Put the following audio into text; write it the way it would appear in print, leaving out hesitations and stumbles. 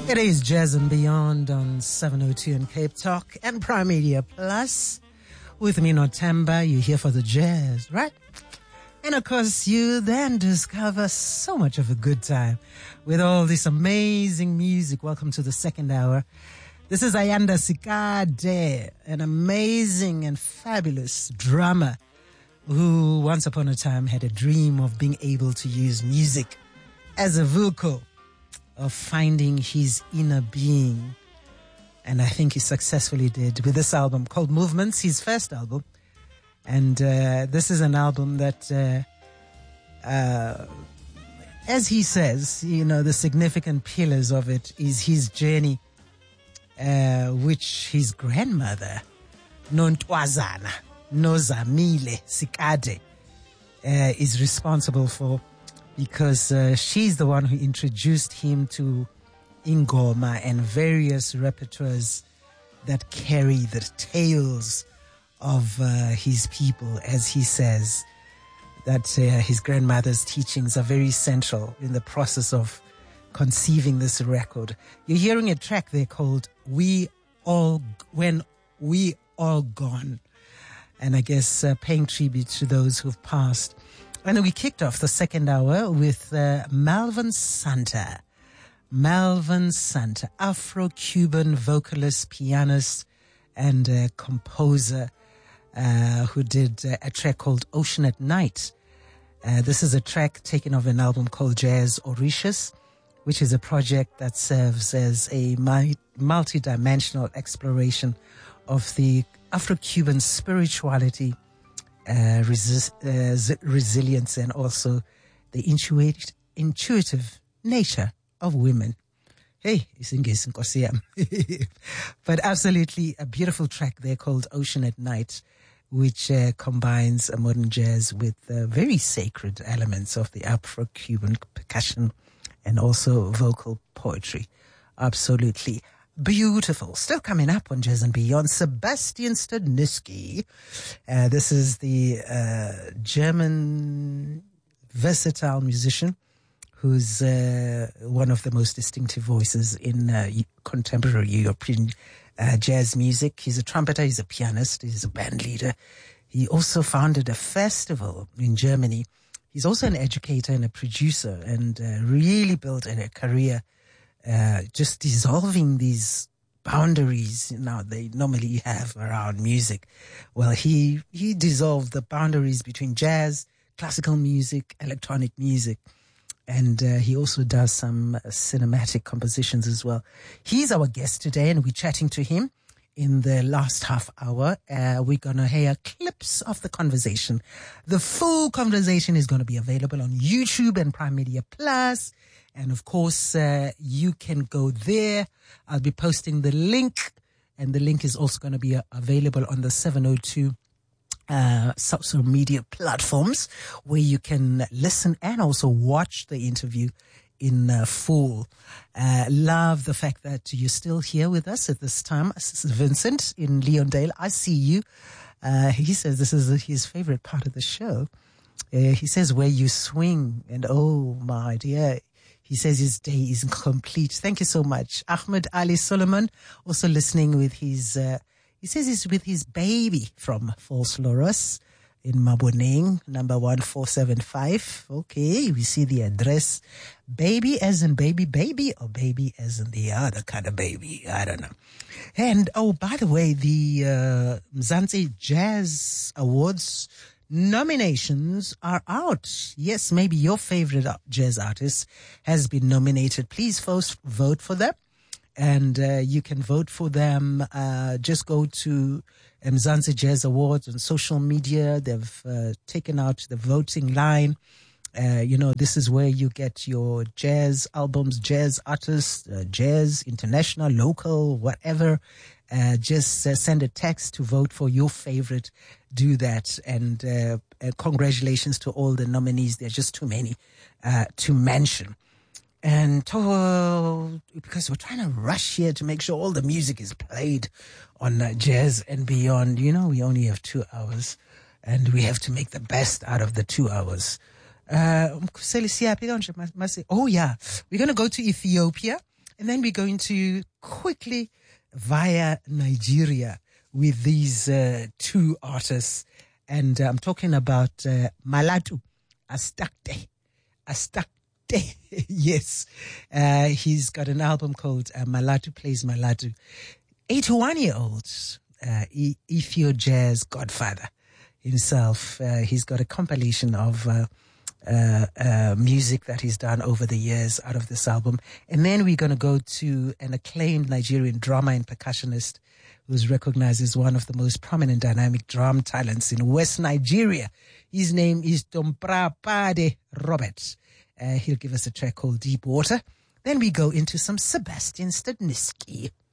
It is Jazz and Beyond on 702 in Cape Talk and Prime Media Plus. With me, Notemba, you're here for the jazz, right? And of course, you then discover so much of a good time with all this amazing music. Welcome to the second hour. This is Ayanda Sikade, an amazing and fabulous drummer who once upon a time had a dream of being able to use music as a vehicle of finding his inner being. And I think he successfully did with this album called Movements, his first album. And this is an album that, as he says, you know, the significant pillars of it is his journey, which his grandmother, Nontwazana Nozamile Sikade, is responsible for, because she's the one who introduced him to ingoma and various repertoires that carry the tales of his people, as he says, that his grandmother's teachings are very central in the process of conceiving this record. You're hearing a track there called When We All Gone, and I guess paying tribute to those who've passed. And we kicked off the second hour with Malvin Santa. Malvin Santa, Afro-Cuban vocalist, pianist, and composer who did a track called Ocean at Night. This is a track taken off an album called Jazz Orishas, which is a project that serves as a multi-dimensional exploration of the Afro-Cuban spirituality, resilience, and also the intuitive nature of women. Hey, but absolutely a beautiful track there called Ocean at Night, which combines a modern jazz with very sacred elements of the Afro-Cuban percussion and also vocal poetry. Absolutely beautiful. Still coming up on Jazz and Beyond, Sebastian Stadnitzky. This is the German versatile musician who's one of the most distinctive voices in contemporary European jazz music. He's a trumpeter, he's a pianist, he's a band leader. He also founded a festival in Germany. He's also an educator and a producer, and really built a career just dissolving these boundaries now they normally have around music. Well, he dissolved the boundaries between jazz, classical music, electronic music. And he also does some cinematic compositions as well. He's our guest today, and we're chatting to him in the last half hour. We're going to hear clips of the conversation. The full conversation is going to be available on YouTube and Prime Media Plus. And of course, you can go there. I'll be posting the link, and the link is also going to be available on the 702 social media platforms, where you can listen and also watch the interview in full. Love the fact that you're still here with us at this time. This is Vincent in Leondale. I see you. He says this is his favorite part of the show. He says where you swing, and oh my dear, he says his day is complete. Thank you so much. Ahmed Ali Solomon also listening with his he says he's with his baby from False Loros in Maboneng, number 1475. Okay, we see the address. Baby as in baby, or baby as in the other kind of baby? I don't know. And, oh, by the way, the Mzansi Jazz Awards nominations are out. Yes, maybe your favorite jazz artist has been nominated. Please vote for them. And you can vote for them. Just go to Mzansi Jazz Awards on social media. They've taken out the voting line. This is where you get your jazz albums, jazz artists, jazz, international, local, whatever. Just send a text to vote for your favorite. Do that. And congratulations to all the nominees. There are just too many to mention. And because we're trying to rush here to make sure all the music is played on Jazz and Beyond, we only have 2 hours, and we have to make the best out of the 2 hours. Oh yeah, we're going to go to Ethiopia And then we're going to quickly via Nigeria with these two artists. And I'm talking about Malatu Astakte. Yes. He's got an album called Malatu Plays Malatu. 81-year-old Ethio Jazz godfather himself. He's got a compilation of music that he's done over the years out of this album. And then we're going to go to an acclaimed Nigerian drummer and percussionist who's recognized as one of the most prominent dynamic drum talents in West Nigeria. His name is Domprapade Robert. He'll give us a track called Deep Water. Then we go into some Sebastian Stadniski.